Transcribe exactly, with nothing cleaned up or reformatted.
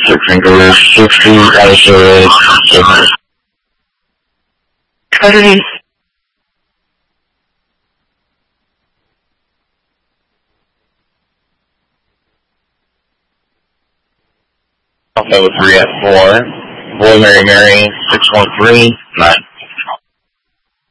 six finger sixty, I said seven. Trinity. Alpha three at four. Boy Mary Mary six one three nine.